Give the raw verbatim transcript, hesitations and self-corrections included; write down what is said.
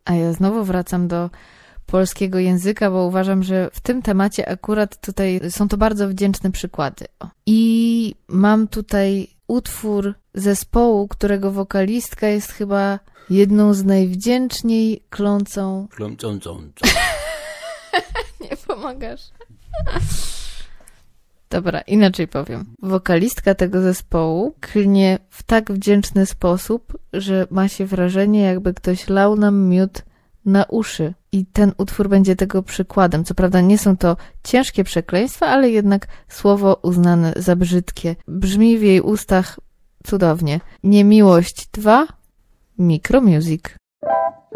A ja znowu wracam do polskiego języka, bo uważam, że w tym temacie akurat tutaj są to bardzo wdzięczne przykłady. I mam tutaj utwór zespołu, którego wokalistka jest chyba jedną z najwdzięczniej klącą... Klącą, cącą. Nie pomagasz. Dobra, inaczej powiem. Wokalistka tego zespołu klnie w tak wdzięczny sposób, że ma się wrażenie, jakby ktoś lał nam miód na uszy. I ten utwór będzie tego przykładem. Co prawda nie są to ciężkie przekleństwa, ale jednak słowo uznane za brzydkie. Brzmi w jej ustach cudownie. Niemiłość dwa, Micromusic.